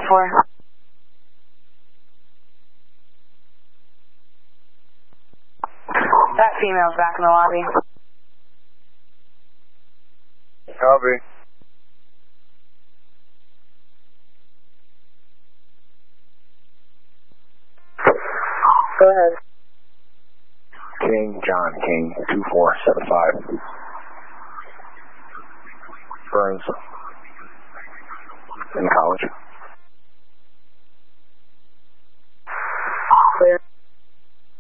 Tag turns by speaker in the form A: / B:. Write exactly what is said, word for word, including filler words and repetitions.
A: four. That female's back in the lobby.
B: Copy.
A: Go ahead.
B: King, John King, two four seven five. Burns. In college.